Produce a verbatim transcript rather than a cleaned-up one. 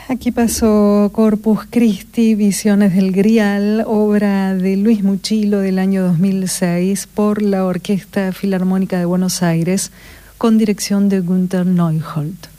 Aquí pasó Corpus Christi, Visiones del Grial, obra de Luis Muchilo del año dos mil seis por la Orquesta Filarmónica de Buenos Aires, con dirección de Günther Neuhold.